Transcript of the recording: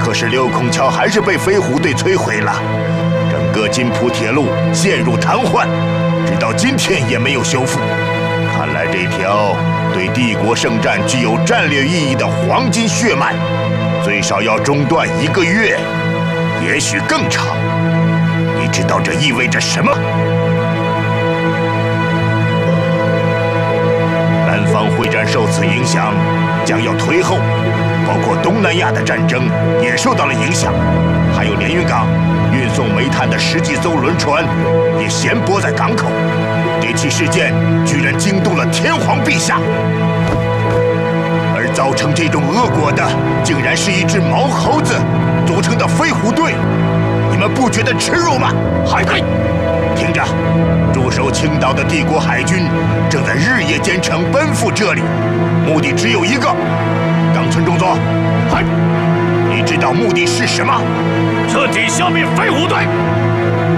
可是六孔桥还是被飞虎队摧毁了，整个津浦铁路陷入瘫痪，直到今天也没有修复。看来这条对帝国圣战具有战略意义的黄金血脉，最少要中断1个月，也许更长。你知道这意味着什么？南方会战受此影响，将要推后。 包括东南亚的战争也受到了影响，还有连云港运送煤炭的10几艘轮船也闲泊在港口。这起事件居然惊动了天皇陛下，而造成这种恶果的，竟然是一只毛猴子组成的飞虎队。你们不觉得耻辱吗？海队，听着，驻守青岛的帝国海军正在日夜兼程奔赴这里，目的只有一个。 冈村中佐，嗨，你知道目的是什么？ 彻底消灭飞虎队。